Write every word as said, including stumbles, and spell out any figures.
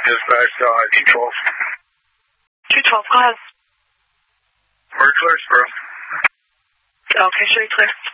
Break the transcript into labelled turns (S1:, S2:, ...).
S1: dispatch, uh, two twelve.
S2: two twelve, go ahead.
S1: We're clear, bro.
S2: Okay, sure, you're clear.